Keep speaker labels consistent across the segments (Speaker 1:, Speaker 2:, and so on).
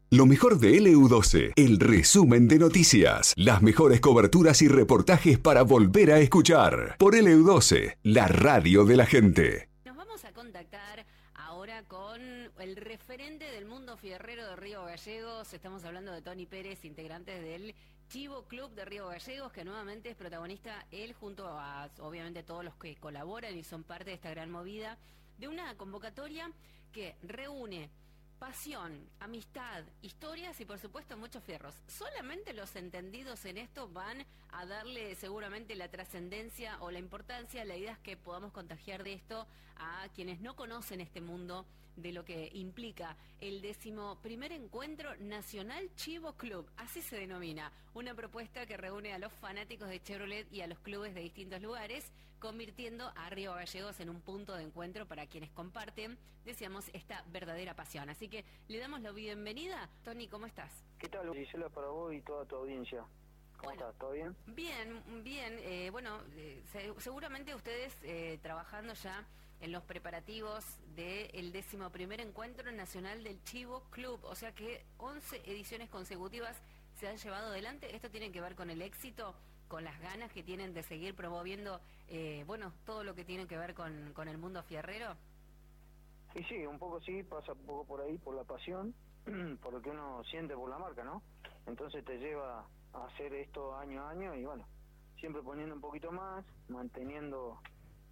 Speaker 1: Lo mejor de LU12, el resumen de noticias, las mejores coberturas y reportajes para volver a escuchar. Por LU12, la radio de la gente.
Speaker 2: Nos vamos a contactar ahora con el referente del mundo fierrero de Río Gallegos. Estamos hablando de Tony Pérez, integrante del Chivo Club de Río Gallegos, que nuevamente es protagonista él junto a, obviamente, todos los que colaboran y son parte de esta gran movida, de una convocatoria que reúne pasión, amistad, historias y por supuesto muchos fierros. Solamente los entendidos en esto van a darle seguramente la trascendencia o la importancia. La idea es que podamos contagiar de esto a quienes no conocen este mundo de lo que implica el 11º Encuentro Nacional Chivo Club, así se denomina, una propuesta que reúne a los fanáticos de Chevrolet y a los clubes de distintos lugares, convirtiendo a Río Gallegos en un punto de encuentro para quienes comparten, decíamos, esta verdadera pasión. Así que le damos la bienvenida. Tony, ¿cómo estás?
Speaker 3: ¿Qué tal, Gisela, para vos y toda tu audiencia? ¿Cómo estás? ¿Todo bien?
Speaker 2: Bien, bien. Seguramente ustedes trabajando ya en los preparativos del 11º Encuentro Nacional del Chivo Club, o sea que 11 ediciones consecutivas se han llevado adelante. ¿Esto tiene que ver con el éxito, con las ganas que tienen de seguir promoviendo, todo lo que tiene que ver con el mundo fierrero?
Speaker 3: Sí, un poco sí, pasa un poco por ahí, por la pasión, por lo que uno siente por la marca, ¿no? Entonces te lleva a hacer esto año a año y bueno, siempre poniendo un poquito más, manteniendo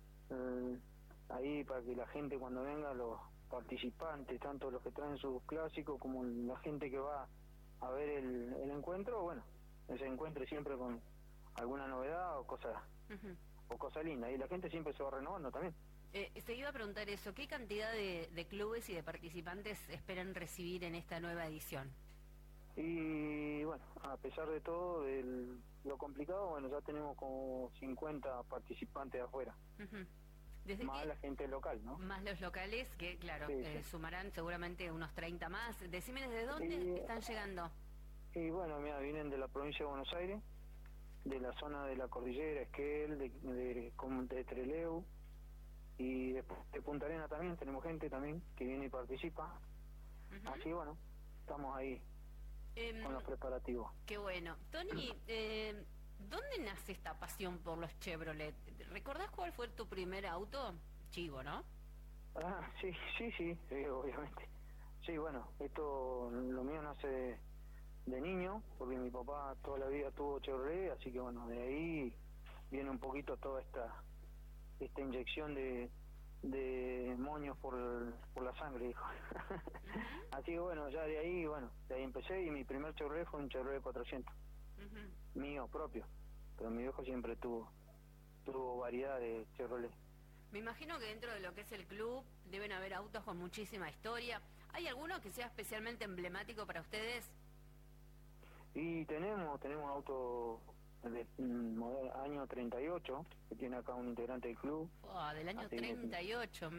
Speaker 3: ahí para que la gente cuando venga, los participantes, tanto los que traen sus clásicos como la gente que va a ver el encuentro, bueno, se encuentre siempre con alguna novedad o cosa linda, y la gente siempre se va renovando también.
Speaker 2: Se iba a preguntar eso, ¿qué cantidad de clubes y de participantes esperan recibir en esta nueva edición?
Speaker 3: Y bueno, a pesar de todo, de lo complicado, bueno, ya tenemos como 50 participantes afuera. Más la gente local, ¿no?
Speaker 2: Más los locales, que claro,
Speaker 3: sí.
Speaker 2: Sumarán seguramente unos 30 más. Decime desde dónde están llegando.
Speaker 3: Y bueno, mira, vienen de la provincia de Buenos Aires, de la zona de la cordillera, Esquel, de Trelew, y de Punta Arenas también, tenemos gente también que viene y participa. Así bueno, estamos ahí con los preparativos.
Speaker 2: Qué bueno. Tony, ¿dónde nace esta pasión por los Chevrolet? ¿Recordás cuál fue tu primer auto? Chivo, ¿no?
Speaker 3: Sí, obviamente. Sí, bueno, lo mío nace de niño, porque mi papá toda la vida tuvo Chevrolet, así que bueno, de ahí viene un poquito toda esta inyección de moños por la sangre, hijo. Así que bueno, ya de ahí empecé, y mi primer Chevrolet fue un Chevrolet 400, mío propio, pero mi viejo siempre tuvo variedad de Chevrolet.
Speaker 2: Me imagino que dentro de lo que es el club deben haber autos con muchísima historia. ¿Hay alguno que sea especialmente emblemático para ustedes?
Speaker 3: Y tenemos autos del año 38, que tiene acá un integrante del club.
Speaker 2: Del año 38.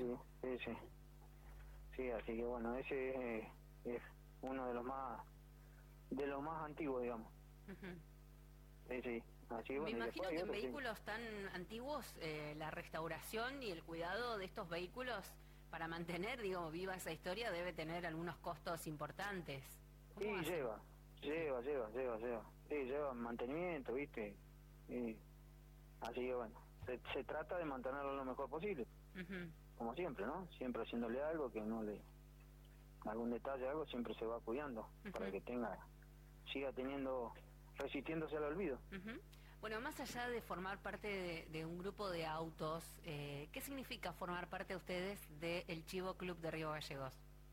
Speaker 3: Sí, así que bueno, ese es uno de los más antiguos, digamos. Sí. Así que,
Speaker 2: Me
Speaker 3: bueno,
Speaker 2: imagino que en vehículos tan antiguos, la restauración y el cuidado de estos vehículos para mantener, viva esa historia debe tener algunos costos importantes.
Speaker 3: Sí, lleva. Sí, lleva mantenimiento, ¿viste? Así que bueno, se trata de mantenerlo lo mejor posible, como siempre, ¿no? Siempre haciéndole algo, que no le... algún detalle, algo, siempre se va cuidando, para que siga resistiéndose al olvido.
Speaker 2: Bueno, más allá de formar parte de un grupo de autos, ¿qué significa formar parte de ustedes del Chivo Club de Río Gallegos?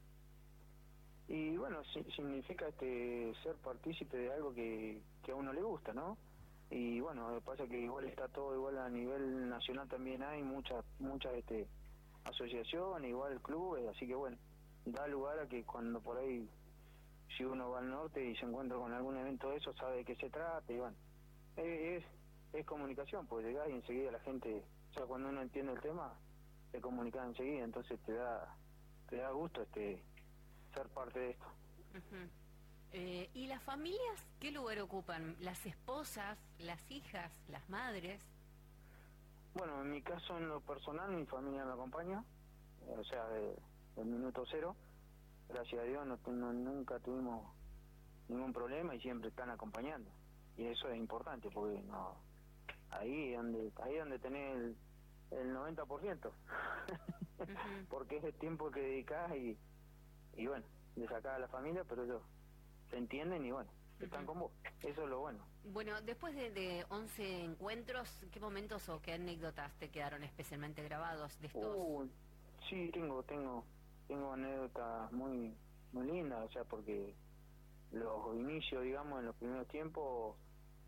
Speaker 3: Y bueno, significa ser partícipe de algo que a uno le gusta, ¿no? Y bueno, lo que pasa es que igual está todo igual a nivel nacional, también hay muchas asociaciones, igual clubes, así que bueno, da lugar a que cuando por ahí, si uno va al norte y se encuentra con algún evento de eso, sabe de qué se trata, y bueno, es comunicación, pues llegás y enseguida la gente, o sea, cuando uno entiende el tema, se comunica enseguida, entonces te da gusto ser parte de esto.
Speaker 2: ¿Y las familias qué lugar ocupan? ¿Las esposas, las hijas, las madres?
Speaker 3: Bueno, en mi caso, en lo personal, mi familia me acompaña, o sea, del minuto cero, gracias a Dios nunca tuvimos ningún problema y siempre están acompañando. Y eso es importante porque ahí es donde tenés el 90%. Porque es el tiempo que dedicás y bueno, de sacar a la familia, pero ellos se entienden y bueno, están con vos. Eso es lo bueno.
Speaker 2: Bueno, después de 11 encuentros, ¿qué momentos o qué anécdotas te quedaron especialmente grabados de estos?
Speaker 3: Sí, tengo anécdotas muy lindas, o sea, porque los inicios, digamos, en los primeros tiempos,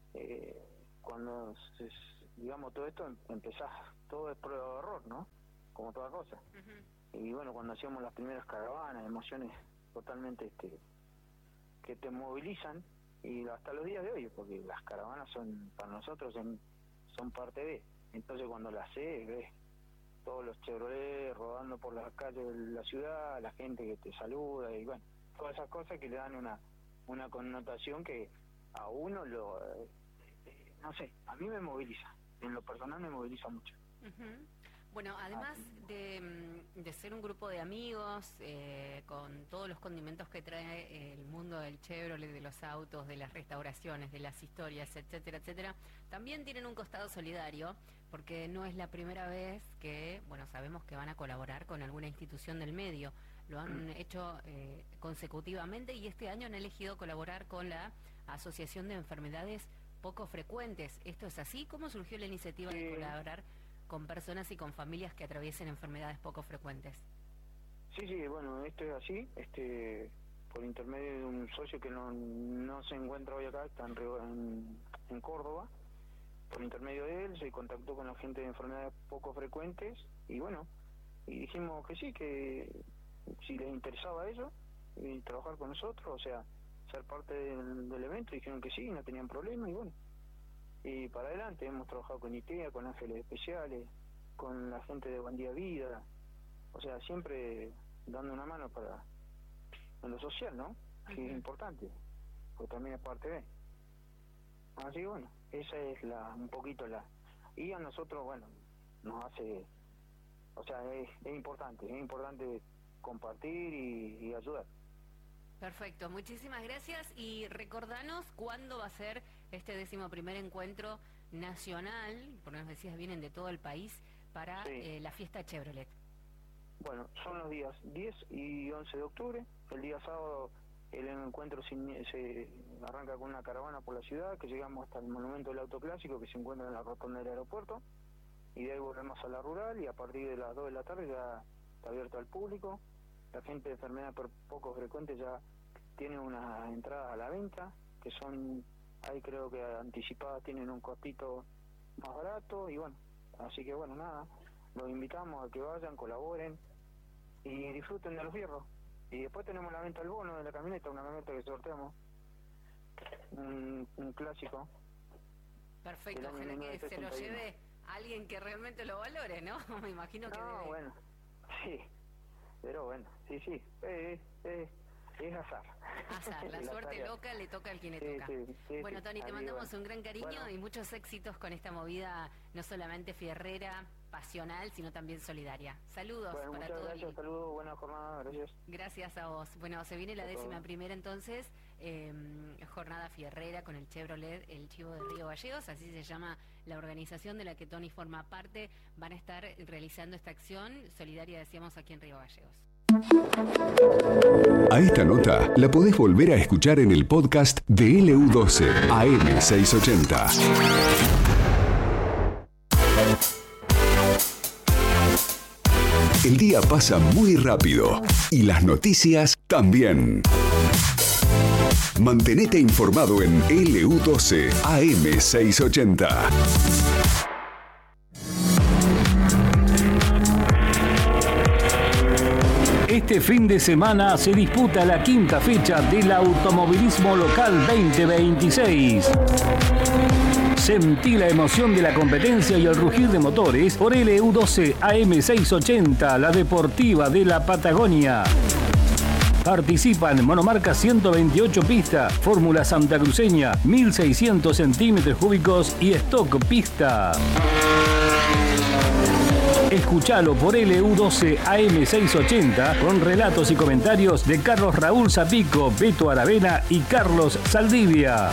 Speaker 3: cuando digamos todo esto empezás, todo es prueba de error, ¿no? Como toda cosa. Y bueno, cuando hacíamos las primeras caravanas, emociones totalmente que te movilizan, y hasta los días de hoy, porque las caravanas son para nosotros son parte de. Entonces cuando las ves todos los Chevrolet rodando por las calles de la ciudad, la gente que te saluda y bueno, todas esas cosas que le dan una connotación que a uno no sé, a mí me moviliza, en lo personal me moviliza mucho.
Speaker 2: Bueno, además de ser un grupo de amigos, con todos los condimentos que trae el mundo del Chevrolet, de los autos, de las restauraciones, de las historias, etcétera, etcétera, también tienen un costado solidario, porque no es la primera vez que, bueno, sabemos que van a colaborar con alguna institución del medio. Lo han hecho consecutivamente y este año han elegido colaborar con la Asociación de Enfermedades Poco Frecuentes. ¿Esto es así? ¿Cómo surgió la iniciativa de colaborar con personas y con familias que atraviesen enfermedades poco frecuentes?
Speaker 3: Sí, bueno, esto es así, por intermedio de un socio que no se encuentra hoy acá, está en Córdoba. Por intermedio de él se contactó con la gente de enfermedades poco frecuentes y bueno, y dijimos que sí, que si les interesaba eso y trabajar con nosotros, o sea, ser parte del evento, dijeron que sí, no tenían problema y bueno, y para adelante hemos trabajado con ITEA, con Ángeles Especiales, con la gente de Buen Día Vida, o sea, siempre dando una mano en lo social, ¿no? Que es importante, porque también es parte de. Así que bueno, esa es un poquito y a nosotros, bueno, nos hace, o sea, es importante compartir y ayudar.
Speaker 2: Perfecto, muchísimas gracias y recordanos cuándo va a ser este 11º encuentro nacional, porque nos decías vienen de todo el país, para la fiesta Chevrolet. Bueno, son los días 10 y 11 de octubre, el día sábado el encuentro se arranca con una caravana por la ciudad, que llegamos hasta el monumento del auto clásico que se encuentra en la rotonda del aeropuerto, y de ahí volvemos a la rural y a partir de las 2 de la tarde ya está abierto al público. La gente de enfermedad poco frecuente ya tiene unas entradas a la venta, que son, ahí creo que anticipadas tienen un costito más barato, y bueno, así que bueno, nada, los invitamos a que vayan, colaboren y disfruten de los fierros. Y después tenemos la venta del bono de la camioneta, una camioneta que sorteamos, un clásico. Perfecto, ojalá que se lo lleve alguien que realmente lo valore, ¿no? Me imagino que debe.
Speaker 3: Bueno, sí, pero bueno, sí, es azar.
Speaker 2: La suerte loca le toca al quien le toca.
Speaker 3: Sí,
Speaker 2: bueno, Tony, te mandamos un gran cariño y muchos éxitos con esta movida, no solamente fierrera, pasional, sino también solidaria. Saludos para
Speaker 3: muchas
Speaker 2: todos.
Speaker 3: Gracias, saludos, buena jornada, gracias.
Speaker 2: Gracias a vos. Bueno, se viene la 11ª entonces, jornada fierrera con el Chevrolet, el Chivo de Río Gallegos, así se llama la organización de la que Tony forma parte. Van a estar realizando esta acción solidaria, decíamos, aquí en Río Gallegos.
Speaker 1: A esta nota la podés volver a escuchar en el podcast de LU12 AM680. El día pasa muy rápido y las noticias también. Mantenete informado en LU12 AM680.
Speaker 4: Este fin de semana se disputa la 5ª fecha del Automovilismo Local 2026. Sentí la emoción de la competencia y el rugir de motores por LU12 AM680, la deportiva de la Patagonia. Participan monomarca 128 pista, fórmula santacruceña 1600 centímetros cúbicos y stock pista. Escuchalo por LU12 AM680 con relatos y comentarios de Carlos Raúl Zapico, Beto Aravena y Carlos Saldivia.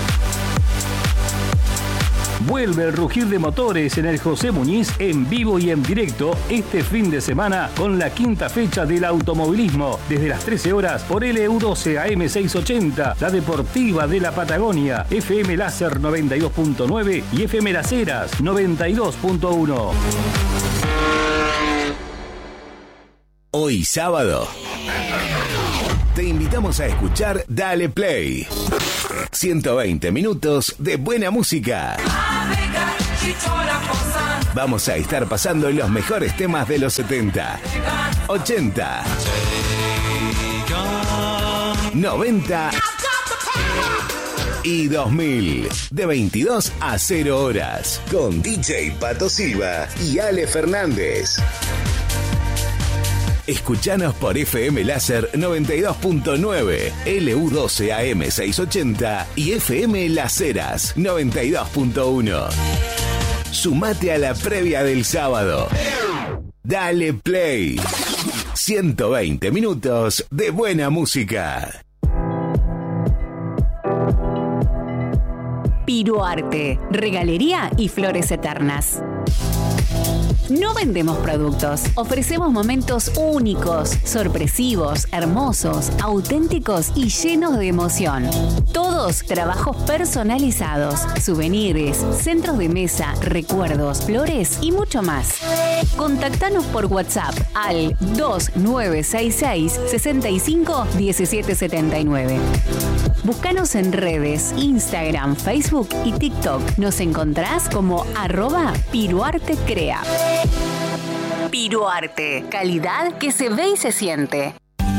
Speaker 4: Vuelve el rugir de motores en el José Muñiz en vivo y en directo este fin de semana con la quinta fecha del automovilismo desde las 13 horas por LU12 AM680, la deportiva de la Patagonia, FM Láser 92.9 y FM Las Heras 92.1.
Speaker 5: Hoy sábado te invitamos a escuchar Dale Play. 120 minutos de buena música. Vamos a estar pasando los mejores temas de los 70, 80, 90 y 2000, de 22 a 0 horas, con DJ Pato Silva y Ale Fernández. Escuchanos por FM Láser 92.9, LU12 AM680 y FM Las Heras 92.1. Sumate a la previa del sábado. Dale Play. 120 minutos de buena música.
Speaker 2: Piruarte, regalería y flores eternas. No vendemos productos, ofrecemos momentos únicos, sorpresivos, hermosos, auténticos y llenos de emoción. Todos trabajos personalizados, souvenirs, centros de mesa, recuerdos, flores y mucho más. Contactanos por WhatsApp al 2966 65 17 79. Búscanos en redes, Instagram, Facebook y TikTok. Nos encontrás como @piruartecrea. Piruarte, calidad que se ve y se siente.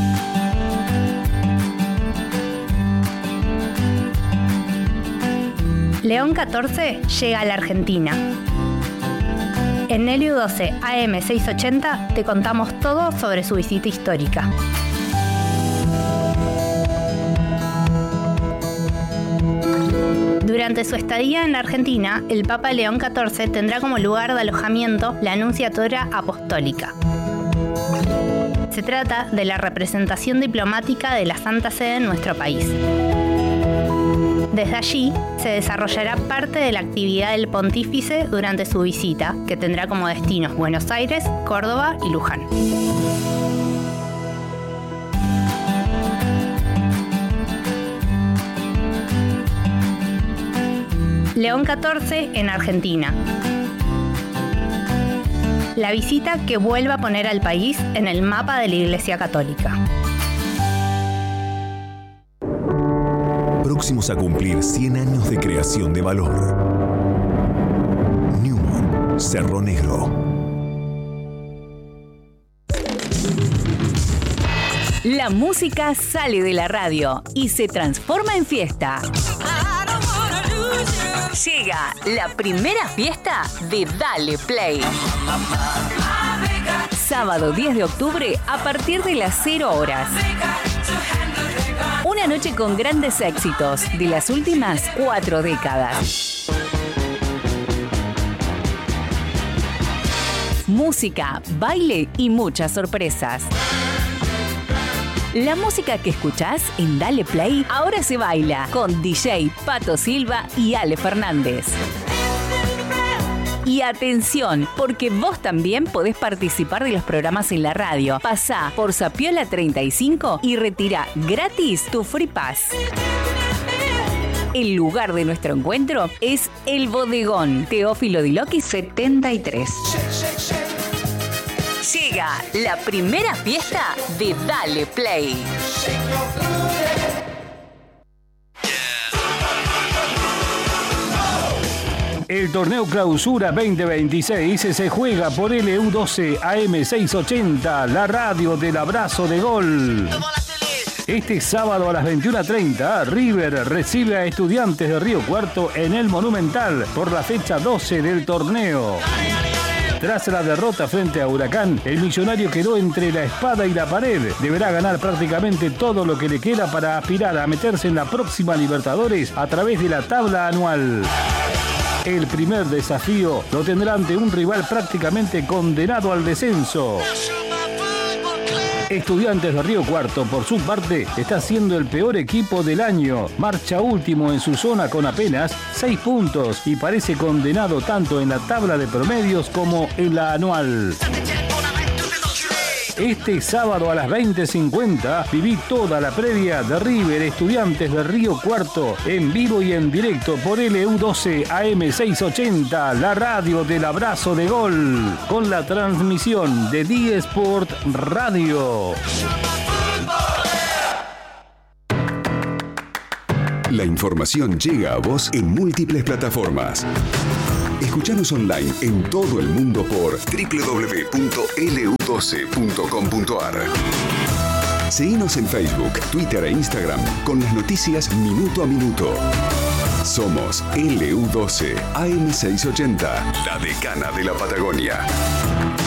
Speaker 6: León 14 llega a la Argentina. En LU12 AM680 te contamos todo sobre su visita histórica. Durante su estadía en la Argentina, el Papa León XIV tendrá como lugar de alojamiento la Anunciatura Apostólica. Se trata de la representación diplomática de la Santa Sede en nuestro país. Desde allí se desarrollará parte de la actividad del pontífice durante su visita, que tendrá como destinos Buenos Aires, Córdoba y Luján. León XIV en Argentina. La visita que vuelve a poner al país en el mapa de la Iglesia Católica.
Speaker 1: Próximos a cumplir 100 años de creación de valor. Newman, Cerro Negro.
Speaker 2: La música sale de la radio y se transforma en fiesta. Llega la primera fiesta de Dale Play. Sábado 10 de octubre a partir de las 0 horas. Una noche con grandes éxitos de las últimas 4 décadas. Música, baile y muchas sorpresas. La música que escuchás en Dale Play ahora se baila con DJ Pato Silva y Ale Fernández. Y atención, porque vos también podés participar de los programas en la radio. Pasá por Zapiola 35 y retirá gratis tu Free Pass. El lugar de nuestro encuentro es El Bodegón, Teófilo Diloqui 73. Llega la primera fiesta de Dale Play.
Speaker 4: El torneo Clausura 2026 se juega por LU12 AM680, la radio del abrazo de gol. Este sábado a las 21:30, River recibe a Estudiantes de Río Cuarto en el Monumental por la fecha 12 del torneo. Tras la derrota frente a Huracán, el millonario quedó entre la espada y la pared. Deberá ganar prácticamente todo lo que le queda para aspirar a meterse en la próxima Libertadores a través de la tabla anual. El primer desafío lo tendrá ante un rival prácticamente condenado al descenso. Estudiantes de Río Cuarto, por su parte, está siendo el peor equipo del año. Marcha último en su zona con apenas 6 puntos y parece condenado tanto en la tabla de promedios como en la anual. Este sábado a las 20:50 viví toda la previa de River Estudiantes de Río Cuarto en vivo y en directo por LU12 AM680, la radio del abrazo de gol, con la transmisión de D-Sport Radio.
Speaker 1: La información llega a vos en múltiples plataformas. Escuchanos online en todo el mundo por www.lu12.com.ar. Seguinos en Facebook, Twitter e Instagram con las noticias minuto a minuto. Somos LU12 AM680, la decana de la Patagonia.